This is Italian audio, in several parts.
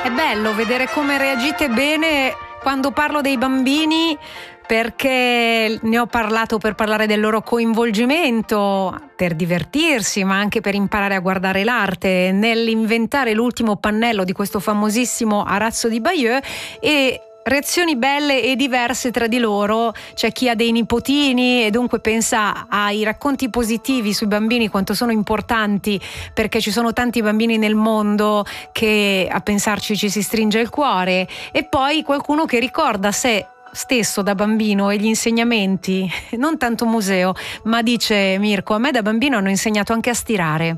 È bello vedere come reagite bene quando parlo dei bambini, perché ne ho parlato per parlare del loro coinvolgimento, per divertirsi, ma anche per imparare a guardare l'arte, nell'inventare l'ultimo pannello di questo famosissimo arazzo di Bayeux, e reazioni belle e diverse tra di loro. C'è chi ha dei nipotini e dunque pensa ai racconti positivi sui bambini, quanto sono importanti, perché ci sono tanti bambini nel mondo che a pensarci ci si stringe il cuore, e poi qualcuno che ricorda sé stesso da bambino e gli insegnamenti, non tanto museo, ma dice: Mirko, a me da bambino hanno insegnato anche a stirare.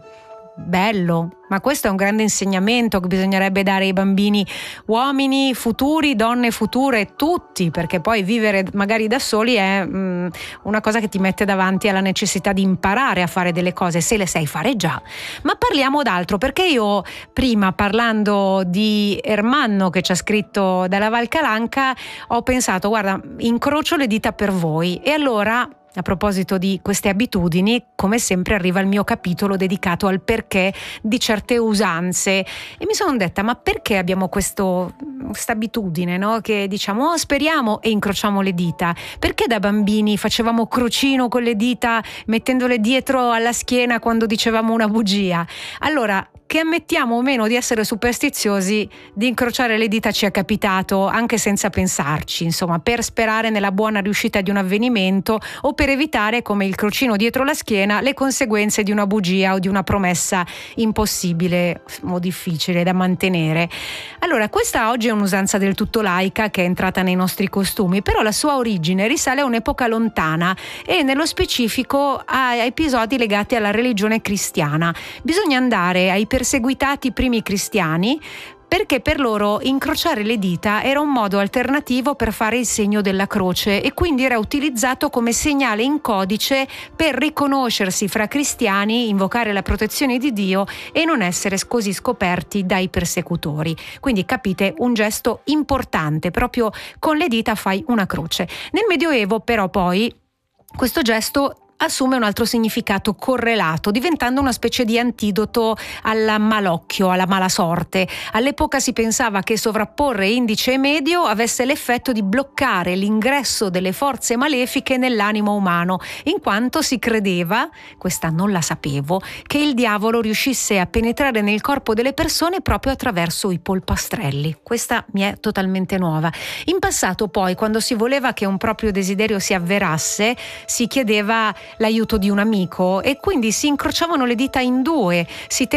Bello, ma questo è un grande insegnamento che bisognerebbe dare ai bambini, uomini futuri, donne future, tutti, perché poi vivere magari da soli è una cosa che ti mette davanti alla necessità di imparare a fare delle cose, se le sai fare già. Ma parliamo d'altro, perché io prima, parlando di Ermanno che ci ha scritto dalla Val Calanca, ho pensato: guarda, incrocio le dita per voi. E allora, a proposito di queste abitudini, come sempre arriva il mio capitolo dedicato al perché di certe usanze, e mi sono detta: ma perché abbiamo questa abitudine, no? Che diciamo speriamo e incrociamo le dita? Perché da bambini facevamo crocino con le dita mettendole dietro alla schiena quando dicevamo una bugia? Allora, che ammettiamo o meno di essere superstiziosi, di incrociare le dita ci è capitato anche senza pensarci, insomma, per sperare nella buona riuscita di un avvenimento o per evitare, come il crocino dietro la schiena, le conseguenze di una bugia o di una promessa impossibile o difficile da mantenere. Allora, questa oggi è un'usanza del tutto laica che è entrata nei nostri costumi, però la sua origine risale a un'epoca lontana e nello specifico a episodi legati alla religione cristiana. Bisogna andare ai perseguitati primi cristiani, perché per loro incrociare le dita era un modo alternativo per fare il segno della croce, e quindi era utilizzato come segnale in codice per riconoscersi fra cristiani, invocare la protezione di Dio e non essere così scoperti dai persecutori. Quindi capite, un gesto importante, proprio con le dita fai una croce. Nel Medioevo però poi questo gesto assume un altro significato correlato, diventando una specie di antidoto al malocchio, alla mala sorte. All'epoca si pensava che sovrapporre indice e medio avesse l'effetto di bloccare l'ingresso delle forze malefiche nell'animo umano, in quanto si credeva, questa non la sapevo, che il diavolo riuscisse a penetrare nel corpo delle persone proprio attraverso i polpastrelli. Questa mi è totalmente nuova. In passato poi, quando si voleva che un proprio desiderio si avverasse, si chiedeva l'aiuto di un amico e quindi si incrociavano le dita in due, si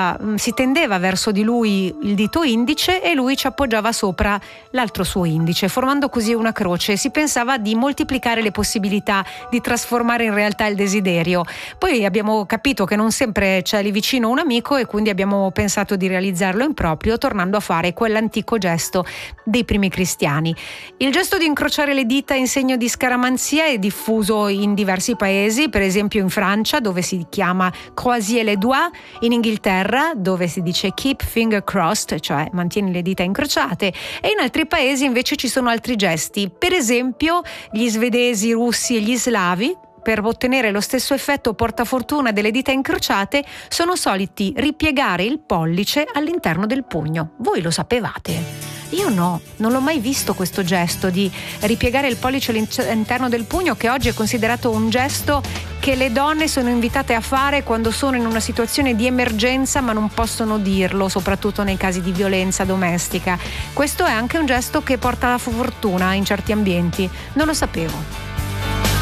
tendeva verso di lui il dito indice e lui ci appoggiava sopra l'altro suo indice, formando così una croce. Si pensava di moltiplicare le possibilità di trasformare in realtà il desiderio. Poi abbiamo capito che non sempre c'è lì vicino un amico e quindi abbiamo pensato di realizzarlo in proprio, tornando a fare quell'antico gesto dei primi cristiani. Il gesto di incrociare le dita in segno di scaramanzia è diffuso in diversi paesi, per esempio in Francia, dove si chiama croiser les doigts, in Inghilterra dove si dice keep finger crossed, cioè mantieni le dita incrociate, e in altri paesi invece ci sono altri gesti. Per esempio gli svedesi, i russi e gli slavi, per ottenere lo stesso effetto portafortuna delle dita incrociate, sono soliti ripiegare il pollice all'interno del pugno. Voi lo sapevate? Io no, non l'ho mai visto questo gesto di ripiegare il pollice all'interno del pugno, che oggi è considerato un gesto che le donne sono invitate a fare quando sono in una situazione di emergenza ma non possono dirlo, soprattutto nei casi di violenza domestica. Questo è anche un gesto che porta la fortuna in certi ambienti. Non lo sapevo.